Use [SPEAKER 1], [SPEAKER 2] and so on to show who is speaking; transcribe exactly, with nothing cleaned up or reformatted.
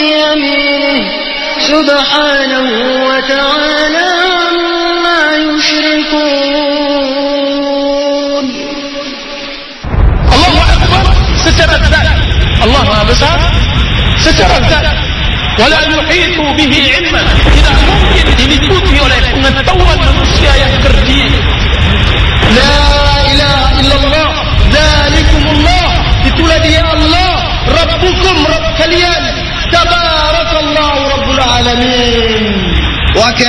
[SPEAKER 1] يمينه سبحانه وتعالى عما يشركون.
[SPEAKER 2] Allah Akbar secara zat, Allah Maha Besar secara zat. Wala yuhitu bihi ilman, tidak mungkin diliputi oleh pengetahuan manusia yang kerdil. La ilaha illallah, dzalikumullah, itulah dia Allah, Rabbukum, Rabb kalian, tabarakallahu rabbul alamin.